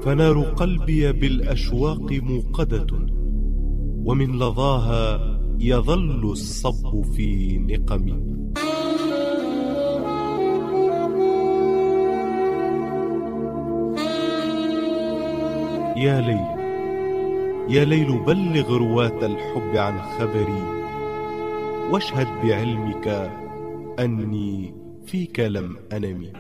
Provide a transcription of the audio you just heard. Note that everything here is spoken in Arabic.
فنار قلبي بالأشواق موقدة، ومن لظاها يظل الصب في نقمي. يا ليل يا ليل بلغ رواة الحب عن خبري، واشهد بعلمك أني فيك لم أنم.